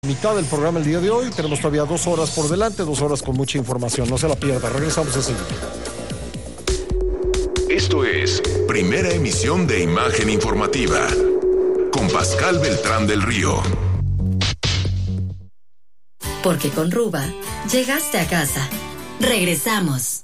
Mitad del programa el día de hoy. Tenemos todavía 2 horas por delante, 2 horas con mucha información. No se la pierda. Regresamos enseguida. Esto es Primera Emisión de Imagen Informativa con Pascal Beltrán del Río. Porque con Ruba llegaste a casa. Regresamos.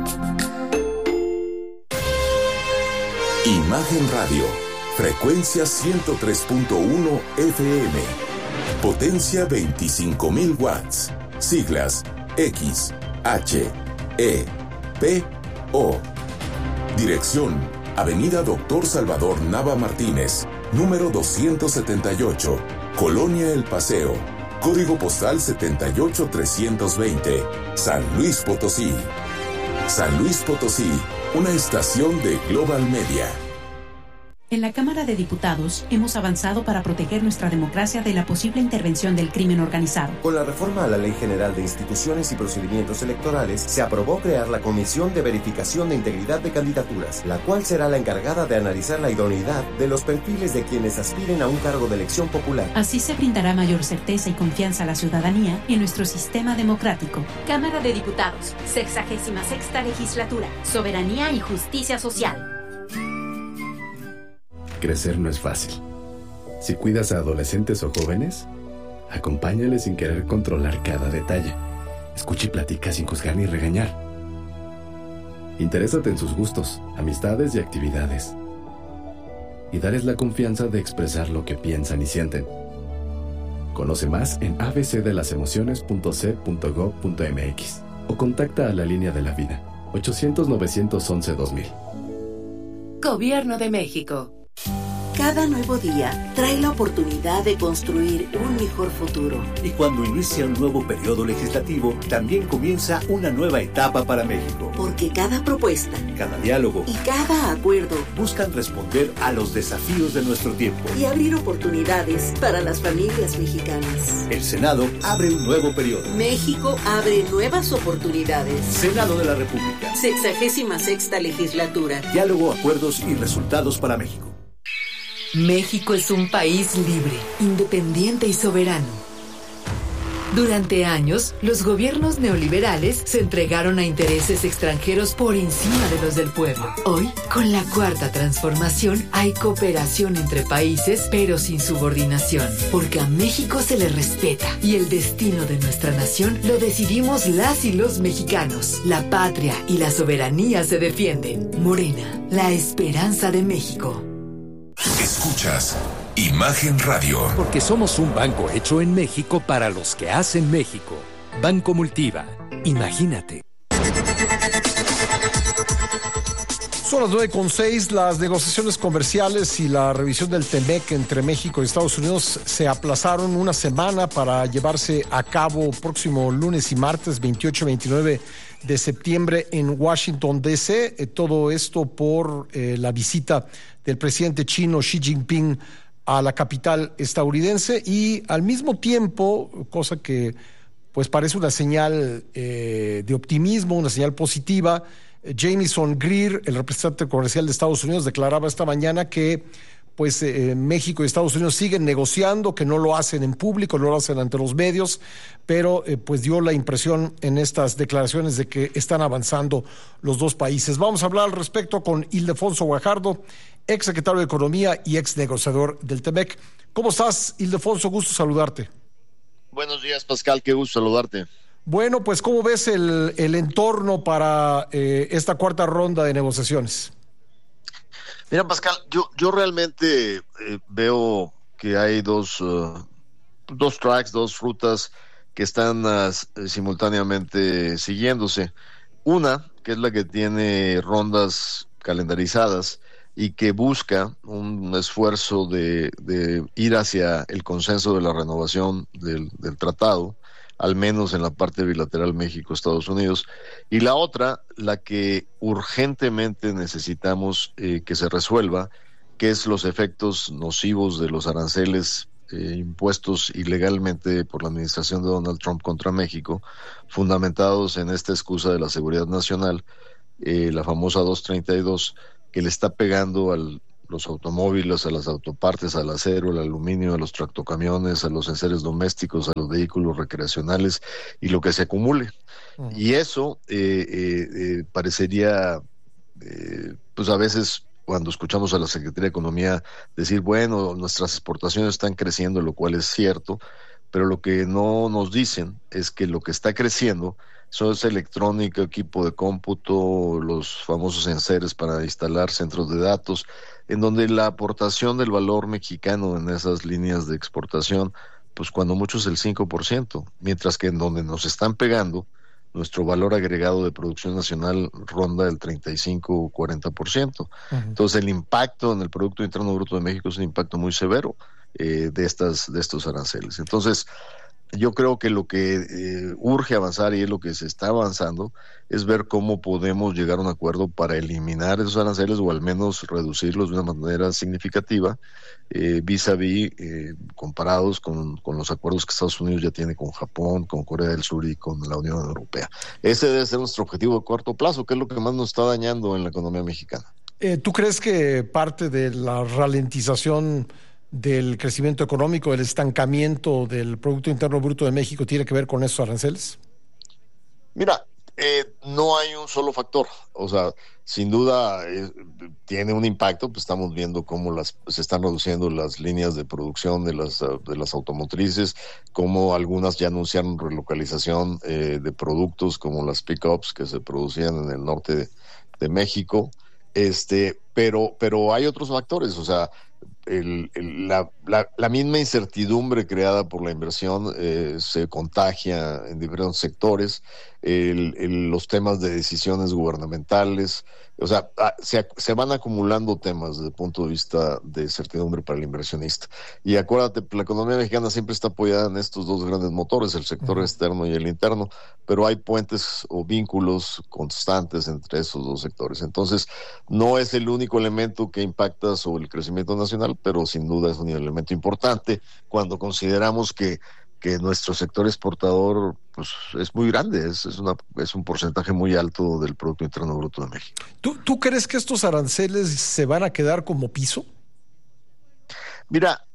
Imagen Radio, frecuencia 103.1 FM, potencia 25.000 watts, siglas X, H, E, P, O. Dirección, Avenida Doctor Salvador Nava Martínez, número 278, Colonia El Paseo, código postal 78320, San Luis Potosí. San Luis Potosí, una estación de Global Media. En la Cámara de Diputados hemos avanzado para proteger nuestra democracia de la posible intervención del crimen organizado. Con la reforma a la Ley General de Instituciones y Procedimientos Electorales, se aprobó crear la Comisión de Verificación de Integridad de Candidaturas, la cual será la encargada de analizar la idoneidad de los perfiles de quienes aspiren a un cargo de elección popular. Así se brindará mayor certeza y confianza a la ciudadanía en nuestro sistema democrático. Cámara de Diputados, 66ª Legislatura, Soberanía y Justicia Social. Crecer no es fácil. Si cuidas a adolescentes o jóvenes, acompáñales sin querer controlar cada detalle. Escucha y platica sin juzgar ni regañar. Interésate en sus gustos, amistades y actividades. Y darles la confianza de expresar lo que piensan y sienten. Conoce más en abcdelasemociones.c.gov.mx o contacta a la Línea de la Vida, 800-911-2000. Gobierno de México. Cada nuevo día trae la oportunidad de construir un mejor futuro. Y cuando inicia un nuevo periodo legislativo, también comienza una nueva etapa para México. Porque cada propuesta, cada diálogo y cada acuerdo buscan responder a los desafíos de nuestro tiempo y abrir oportunidades para las familias mexicanas. El Senado abre un nuevo periodo. México abre nuevas oportunidades. Senado de la República. 66ª Legislatura. Diálogo, acuerdos y resultados para México. México es un país libre, independiente y soberano. Durante años, los gobiernos neoliberales se entregaron a intereses extranjeros por encima de los del pueblo. Hoy, con la Cuarta Transformación, hay cooperación entre países, pero sin subordinación, porque a México se le respeta y el destino de nuestra nación lo decidimos las y los mexicanos. La patria y la soberanía se defienden. Morena, la esperanza de México. Escuchas Imagen Radio. Porque somos un banco hecho en México para los que hacen México. Banco Multiva. Imagínate. Son las 9:06. Las negociaciones comerciales y la revisión del TEMEC entre México y Estados Unidos se aplazaron una semana para llevarse a cabo próximo lunes y martes 28 y 29 de septiembre en Washington, D.C. Todo esto por la visita del presidente chino Xi Jinping a la capital estadounidense y al mismo tiempo, cosa que pues parece una señal de optimismo, una señal positiva, Jamieson Greer, el representante comercial de Estados Unidos, declaraba esta mañana que pues México y Estados Unidos siguen negociando, que no lo hacen en público, no lo hacen ante los medios, pero pues dio la impresión en estas declaraciones de que están avanzando los dos países. Vamos a hablar al respecto con Ildefonso Guajardo, ex secretario de Economía y ex negociador del TEMEC. ¿Cómo estás, Ildefonso? Gusto saludarte. Buenos días, Pascal, qué gusto saludarte. Bueno, pues ¿cómo ves el entorno para esta cuarta ronda de negociaciones? Mira, Pascal, yo realmente veo que hay dos tracks, dos rutas que están simultáneamente siguiéndose. Una, que es la que tiene rondas calendarizadas y que busca un esfuerzo de ir hacia el consenso de la renovación del tratado, al menos en la parte bilateral México-Estados Unidos, y la otra, la que urgentemente necesitamos que se resuelva, que es los efectos nocivos de los aranceles impuestos ilegalmente por la administración de Donald Trump contra México, fundamentados en esta excusa de la seguridad nacional, la famosa 232, que le está pegando al los automóviles, a las autopartes, al acero, al aluminio, a los tractocamiones, a los enseres domésticos, a los vehículos recreacionales y lo que se acumule. Y eso parecería, pues a veces cuando escuchamos a la Secretaría de Economía decir, bueno, nuestras exportaciones están creciendo, lo cual es cierto, pero lo que no nos dicen es que lo que está creciendo es electrónica, equipo de cómputo, los famosos enseres para instalar centros de datos, en donde la aportación del valor mexicano en esas líneas de exportación, pues cuando mucho es el 5%, mientras que en donde nos están pegando, nuestro valor agregado de producción nacional ronda el 35 o 40%. Entonces el impacto en el Producto Interno Bruto de México es un impacto muy severo de estos aranceles. Entonces, yo creo que lo que urge avanzar, y es lo que se está avanzando, es ver cómo podemos llegar a un acuerdo para eliminar esos aranceles o al menos reducirlos de una manera significativa vis-a-vis comparados con los acuerdos que Estados Unidos ya tiene con Japón, con Corea del Sur y con la Unión Europea. Ese debe ser nuestro objetivo de corto plazo, que es lo que más nos está dañando en la economía mexicana. ¿Tú crees que parte de la ralentización del crecimiento económico, el estancamiento del Producto Interno Bruto de México tiene que ver con esos aranceles? Mira, no hay un solo factor. O sea, sin duda tiene un impacto. Pues estamos viendo cómo se están reduciendo las líneas de producción de las automotrices, cómo algunas ya anunciaron relocalización de productos como las pick-ups que se producían en el norte de México. Pero hay otros factores. O sea, la misma incertidumbre creada por la inversión se contagia en diferentes sectores, los temas de decisiones gubernamentales, o sea, se van acumulando temas desde el punto de vista de certidumbre para el inversionista. Y acuérdate, la economía mexicana siempre está apoyada en estos dos grandes motores, el sector externo y el interno, pero hay puentes o vínculos constantes entre esos dos sectores. Entonces, no es el único elemento que impacta sobre el crecimiento nacional, pero sin duda es un elemento importante cuando consideramos que nuestro sector exportador pues es muy grande, es un porcentaje muy alto del Producto Interno Bruto de México. ¿Tú crees que estos aranceles se van a quedar como piso? Mira,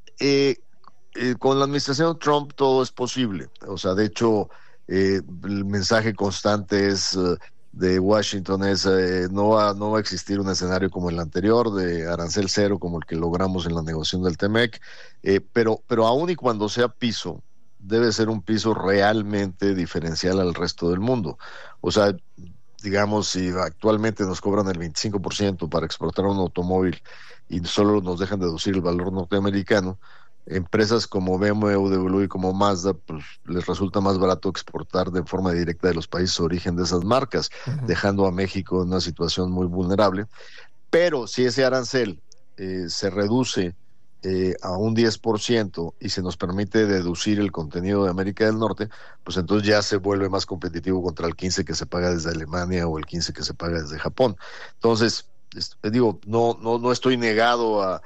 con la administración Trump todo es posible. O sea, de hecho, el mensaje constante es de Washington es no va a existir un escenario como el anterior de arancel cero como el que logramos en la negociación del TEMEC, pero aún y cuando sea piso, debe ser un piso realmente diferencial al resto del mundo. O sea, digamos, si actualmente nos cobran el 25% para exportar un automóvil y solo nos dejan deducir el valor norteamericano, empresas como BMW y como Mazda, pues les resulta más barato exportar de forma directa de los países de origen de esas marcas, dejando a México en una situación muy vulnerable. Pero si ese arancel se reduce a un 10% y se nos permite deducir el contenido de América del Norte, pues entonces ya se vuelve más competitivo contra el 15% que se paga desde Alemania o el 15% que se paga desde Japón. Entonces, digo, no estoy negado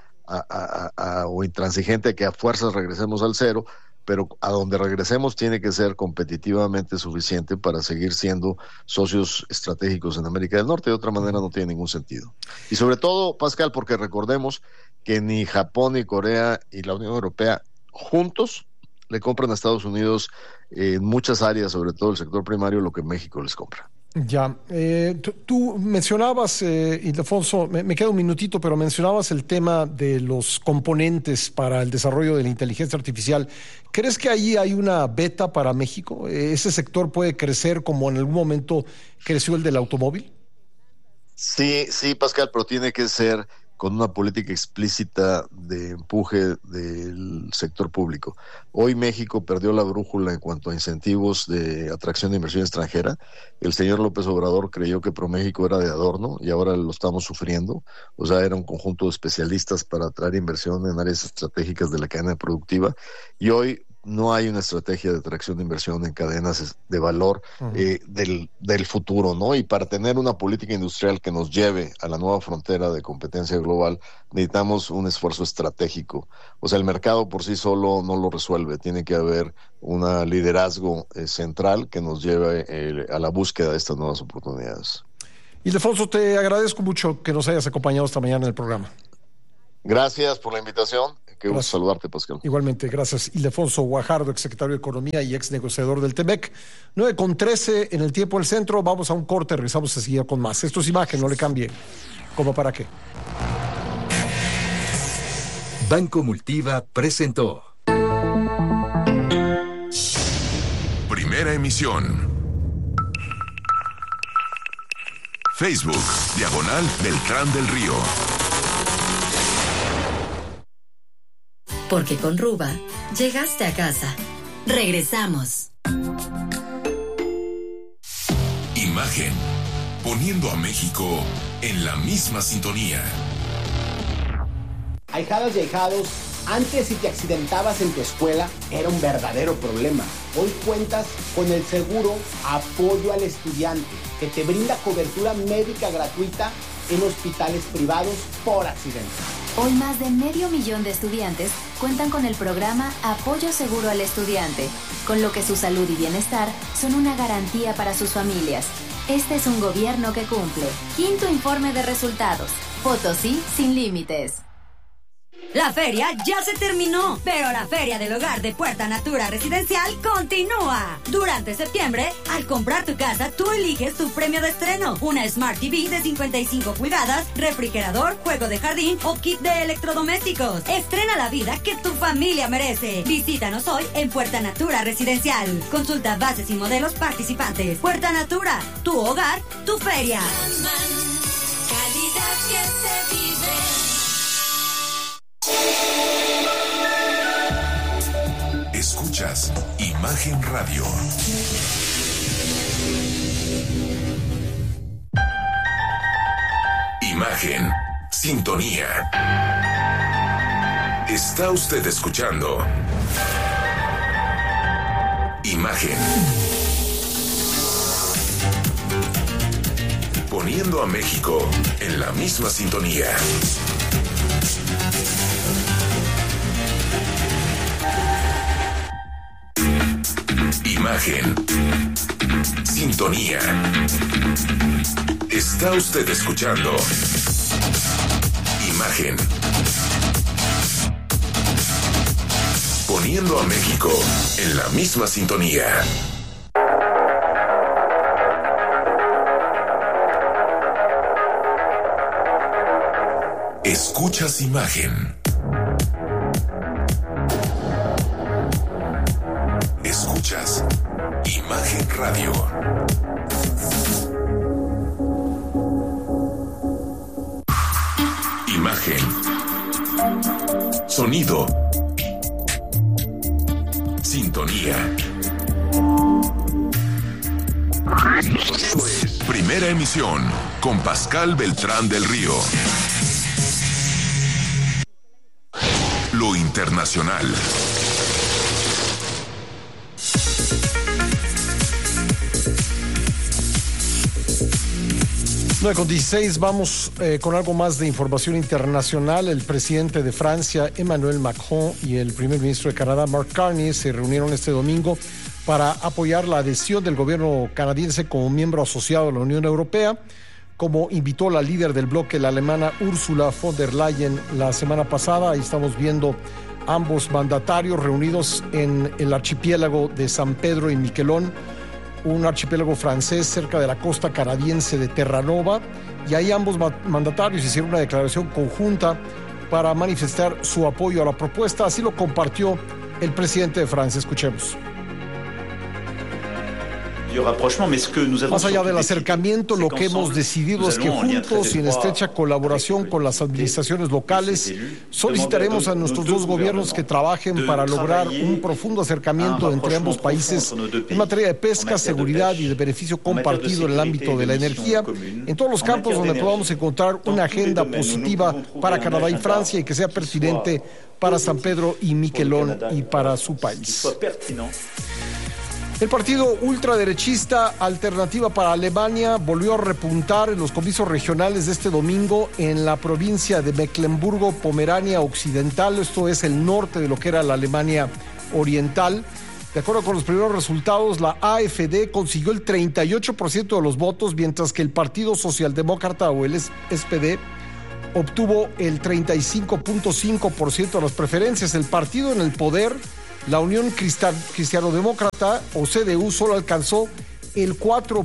o intransigente a que a fuerzas regresemos al cero, pero a donde regresemos tiene que ser competitivamente suficiente para seguir siendo socios estratégicos en América del Norte. De otra manera no tiene ningún sentido. Y sobre todo, Pascal, porque recordemos que ni Japón, ni Corea y la Unión Europea juntos le compran a Estados Unidos en muchas áreas, sobre todo el sector primario, lo que México les compra. Ya, tú mencionabas, Ildefonso, me queda un minutito, pero mencionabas el tema de los componentes para el desarrollo de la inteligencia artificial. ¿Crees que ahí hay una beta para México? ¿Ese sector puede crecer como en algún momento creció el del automóvil? Sí, Pascal, pero tiene que ser con una política explícita de empuje del sector público. Hoy México perdió la brújula en cuanto a incentivos de atracción de inversión extranjera. El señor López Obrador creyó que ProMéxico era de adorno y ahora lo estamos sufriendo. O sea, era un conjunto de especialistas para atraer inversión en áreas estratégicas de la cadena productiva, y hoy no hay una estrategia de atracción de inversión en cadenas de valor del futuro, ¿no? Y para tener una política industrial que nos lleve a la nueva frontera de competencia global, necesitamos un esfuerzo estratégico. O sea, el mercado por sí solo no lo resuelve. Tiene que haber un liderazgo central que nos lleve a la búsqueda de estas nuevas oportunidades. Ildefonso, te agradezco mucho que nos hayas acompañado esta mañana en el programa. Gracias por la invitación. Qué gusto saludarte, Pascal. Igualmente, gracias. Ildefonso Guajardo, exsecretario de Economía y ex negociador del TEMEC. 9:13 en el tiempo del centro. Vamos a un corte, regresamos enseguida con más. Esto es Imagen, no le cambie. ¿Cómo para qué? Banco Multiva presentó Primera emisión. Facebook, /Beltrán del Río. Porque con Ruba, llegaste a casa. Regresamos. Imagen, poniendo a México en la misma sintonía. Ahijadas y ahijados, antes si te accidentabas en tu escuela era un verdadero problema. Hoy cuentas con el seguro Apoyo al Estudiante, que te brinda cobertura médica gratuita en hospitales privados por accidente. Hoy más de 500,000 de estudiantes cuentan con el programa Apoyo Seguro al Estudiante, con lo que su salud y bienestar son una garantía para sus familias. Este es un gobierno que cumple. Quinto informe de resultados. Potosí sin límites. La feria ya se terminó, pero la Feria del Hogar de Puerta Natura Residencial continúa. Durante septiembre, al comprar tu casa, tú eliges tu premio de estreno. Una Smart TV de 55 pulgadas, refrigerador, juego de jardín o kit de electrodomésticos. Estrena la vida que tu familia merece. Visítanos hoy en Puerta Natura Residencial. Consulta bases y modelos participantes. Puerta Natura, tu hogar, tu feria. Calidad que se vive. Escuchas Imagen Radio. Imagen, sintonía. Está usted escuchando Imagen. Poniendo a México en la misma sintonía. Imagen, sintonía. Está usted escuchando Imagen. Poniendo a México en la misma sintonía. Escuchas Imagen. Escuchas Imagen Radio. Imagen. Sonido. Sintonía. Primera emisión con Pascal Beltrán del Río. Lo internacional. 9:16, vamos con algo más de información internacional. El presidente de Francia, Emmanuel Macron, y el primer ministro de Canadá, Mark Carney, se reunieron este domingo para apoyar la adhesión del gobierno canadiense como miembro asociado a la Unión Europea, como invitó la líder del bloque, la alemana Ursula von der Leyen, la semana pasada. Ahí estamos viendo ambos mandatarios reunidos en el archipiélago de San Pedro y Miquelón, un archipiélago francés cerca de la costa canadiense de Terranova, y ahí ambos mandatarios hicieron una declaración conjunta para manifestar su apoyo a la propuesta. Así lo compartió el presidente de Francia. Escuchemos. Más allá del acercamiento, lo que hemos decidido es que juntos y en estrecha colaboración con las administraciones locales solicitaremos a nuestros dos gobiernos que trabajen para lograr un profundo acercamiento entre ambos países en materia de pesca, seguridad y de beneficio compartido en el ámbito de la energía, en todos los campos donde podamos encontrar una agenda positiva para Canadá y Francia y que sea pertinente para San Pedro y Miquelón y para su país. El partido ultraderechista Alternativa para Alemania volvió a repuntar en los comicios regionales de este domingo en la provincia de Mecklemburgo-Pomerania Occidental. Esto es el norte de lo que era la Alemania Oriental. De acuerdo con los primeros resultados, la AfD consiguió el 38% de los votos, mientras que el Partido Socialdemócrata o el SPD obtuvo el 35.5% de las preferencias. El partido en el poder, la Unión Cristiano-Demócrata o CDU, solo alcanzó el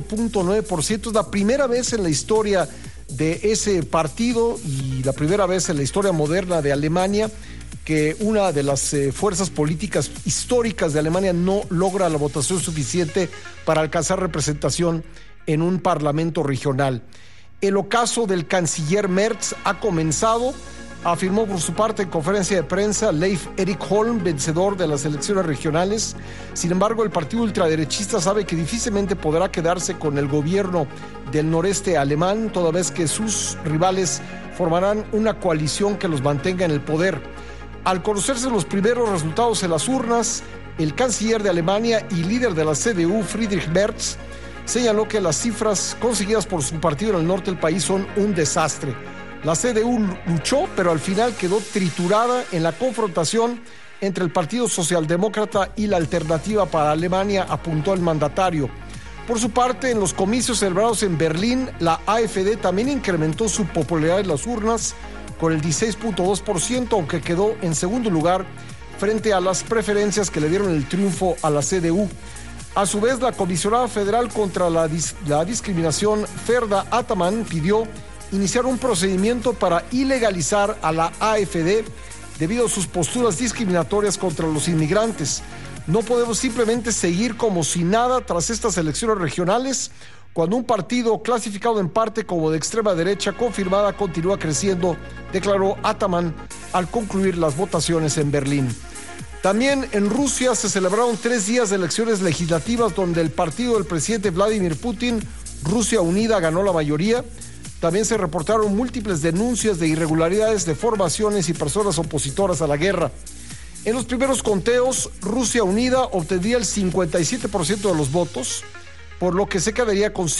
4.9%. Es la primera vez en la historia de ese partido y la primera vez en la historia moderna de Alemania que una de las fuerzas políticas históricas de Alemania no logra la votación suficiente para alcanzar representación en un parlamento regional. El ocaso del canciller Merz ha comenzado, afirmó por su parte en conferencia de prensa Leif Erik Holm, vencedor de las elecciones regionales. Sin embargo, el partido ultraderechista sabe que difícilmente podrá quedarse con el gobierno del noreste alemán, toda vez que sus rivales formarán una coalición que los mantenga en el poder. Al conocerse los primeros resultados en las urnas, el canciller de Alemania y líder de la CDU, Friedrich Merz, señaló que las cifras conseguidas por su partido en el norte del país son un desastre. La CDU luchó, pero al final quedó triturada en la confrontación entre el Partido Socialdemócrata y la Alternativa para Alemania, apuntó el mandatario. Por su parte, en los comicios celebrados en Berlín, la AfD también incrementó su popularidad en las urnas con el 16.2%, aunque quedó en segundo lugar frente a las preferencias que le dieron el triunfo a la CDU. A su vez, la comisionada federal contra la discriminación, Ferda Ataman, pidió iniciar un procedimiento para ilegalizar a la AfD debido a sus posturas discriminatorias contra los inmigrantes. No podemos simplemente seguir como si nada tras estas elecciones regionales, cuando un partido clasificado en parte como de extrema derecha confirmada continúa creciendo, declaró Ataman al concluir las votaciones en Berlín. También en Rusia se celebraron 3 días de elecciones legislativas donde el partido del presidente Vladimir Putin, Rusia Unida, ganó la mayoría. También se reportaron múltiples denuncias de irregularidades de formaciones y personas opositoras a la guerra. En los primeros conteos, Rusia Unida obtendría el 57% de los votos, por lo que se quedaría con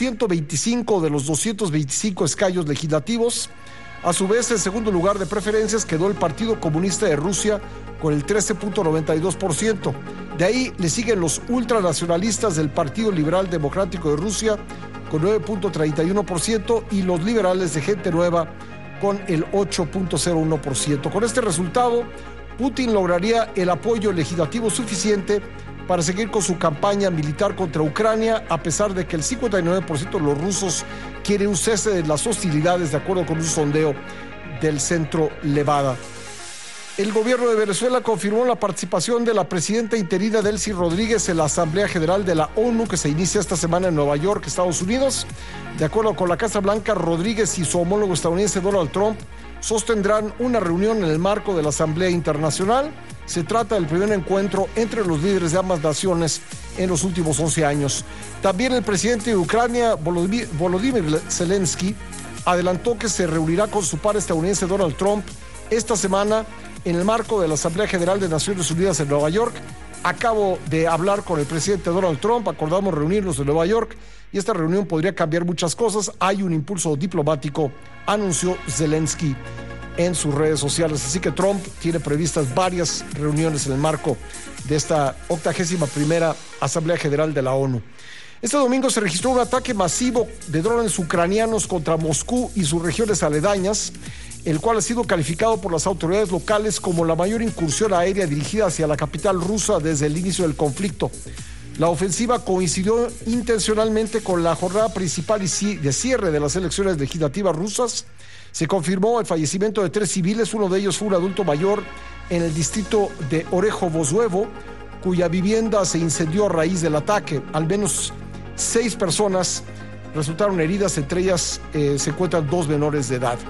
125 de los 225 escaños legislativos. A su vez, en segundo lugar de preferencias quedó el Partido Comunista de Rusia con el 13.92%. De ahí le siguen los ultranacionalistas del Partido Liberal Democrático de Rusia con 9.31% y los liberales de Gente Nueva con el 8.01%. Con este resultado, Putin lograría el apoyo legislativo suficiente para seguir con su campaña militar contra Ucrania, a pesar de que el 59% de los rusos quiere un cese de las hostilidades, de acuerdo con un sondeo del Centro Levada. El gobierno de Venezuela confirmó la participación de la presidenta interina Delcy Rodríguez en la Asamblea General de la ONU, que se inicia esta semana en Nueva York, Estados Unidos. De acuerdo con la Casa Blanca, Rodríguez y su homólogo estadounidense Donald Trump sostendrán una reunión en el marco de la Asamblea Internacional. Se trata del primer encuentro entre los líderes de ambas naciones en los últimos 11 años. También el presidente de Ucrania, Volodymyr Zelensky, adelantó que se reunirá con su par estadounidense Donald Trump esta semana en el marco de la Asamblea General de Naciones Unidas en Nueva York. Acabo de hablar con el presidente Donald Trump, acordamos reunirnos en Nueva York y esta reunión podría cambiar muchas cosas. Hay un impulso diplomático, anunció Zelensky en sus redes sociales. Así que Trump tiene previstas varias reuniones en el marco de esta 81ª Asamblea General de la ONU. Este domingo se registró un ataque masivo de drones ucranianos contra Moscú y sus regiones aledañas, el cual ha sido calificado por las autoridades locales como la mayor incursión aérea dirigida hacia la capital rusa desde el inicio del conflicto. La ofensiva coincidió intencionalmente con la jornada principal y de cierre de las elecciones legislativas rusas. Se confirmó el fallecimiento de 3 civiles, uno de ellos fue un adulto mayor en el distrito de Orejo-Vozuevo, cuya vivienda se incendió a raíz del ataque. Al menos 6 personas resultaron heridas, entre ellas se encuentran 2 menores de edad.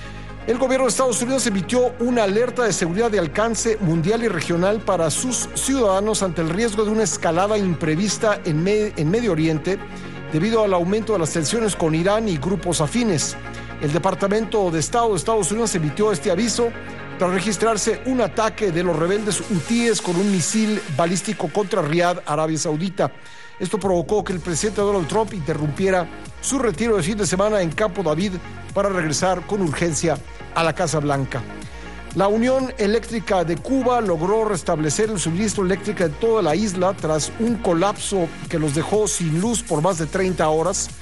El gobierno de Estados Unidos emitió una alerta de seguridad de alcance mundial y regional para sus ciudadanos ante el riesgo de una escalada imprevista en Medio Oriente debido al aumento de las tensiones con Irán y grupos afines. El Departamento de Estado de Estados Unidos emitió este aviso tras registrarse un ataque de los rebeldes hutíes con un misil balístico contra Riad, Arabia Saudita. Esto provocó que el presidente Donald Trump interrumpiera su retiro de fin de semana en Campo David para regresar con urgencia a la Casa Blanca. La Unión Eléctrica de Cuba logró restablecer el suministro eléctrico de toda la isla tras un colapso que los dejó sin luz por más de 30 horas.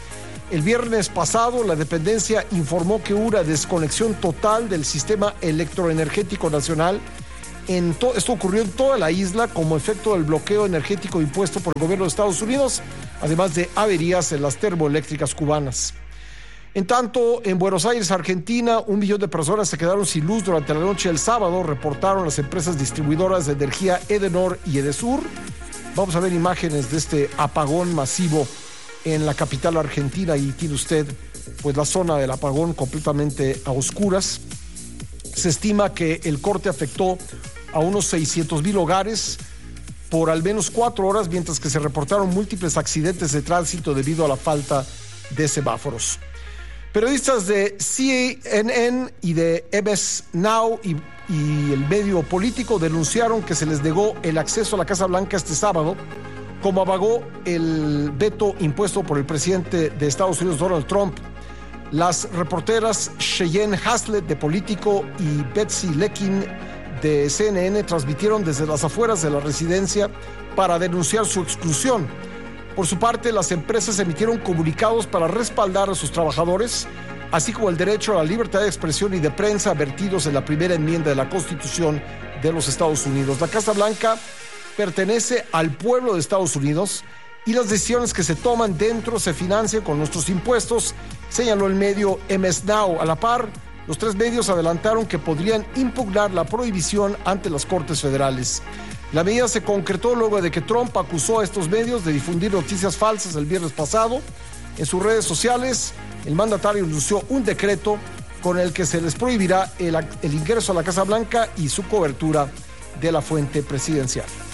El viernes pasado, la dependencia informó que hubo una desconexión total del sistema electroenergético nacional. Esto ocurrió en toda la isla como efecto del bloqueo energético impuesto por el gobierno de Estados Unidos, además de averías en las termoeléctricas cubanas. En tanto, en Buenos Aires, Argentina, 1 millón de personas se quedaron sin luz durante la noche del sábado, reportaron las empresas distribuidoras de energía Edenor y Edesur. Vamos a ver imágenes de este apagón masivo en la capital argentina y tiene usted pues la zona del apagón completamente a oscuras. Se estima que el corte afectó a unos 600,000 hogares por al menos 4 horas, mientras que se reportaron múltiples accidentes de tránsito debido a la falta de semáforos. Periodistas de CNN y de MS Now y el medio político denunciaron que se les negó el acceso a la Casa Blanca este sábado, como abogó el veto impuesto por el presidente de Estados Unidos, Donald Trump. Las reporteras Cheyenne Haslett, de Político, y Betsy Lekin, de CNN, transmitieron desde las afueras de la residencia para denunciar su exclusión. Por su parte, las empresas emitieron comunicados para respaldar a sus trabajadores, así como el derecho a la libertad de expresión y de prensa vertidos en la primera enmienda de la Constitución de los Estados Unidos. La Casa Blanca pertenece al pueblo de Estados Unidos y las decisiones que se toman dentro se financian con nuestros impuestos, señaló el medio MS Now. A la par, los 3 medios adelantaron que podrían impugnar la prohibición ante las Cortes Federales. La medida se concretó luego de que Trump acusó a estos medios de difundir noticias falsas el viernes pasado. En sus redes sociales, el mandatario anunció un decreto con el que se les prohibirá el ingreso a la Casa Blanca y su cobertura de la fuente presidencial.